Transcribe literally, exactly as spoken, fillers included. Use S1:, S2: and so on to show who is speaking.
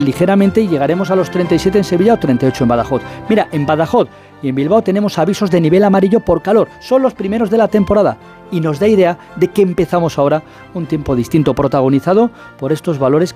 S1: ligeramente y llegaremos a los treinta y siete en Sevilla o treinta y ocho en Badajoz. Mira, en Badajoz y en Bilbao tenemos avisos de nivel amarillo por calor. Son los primeros de la temporada y nos da idea de que empezamos ahora un tiempo distinto, protagonizado por estos valores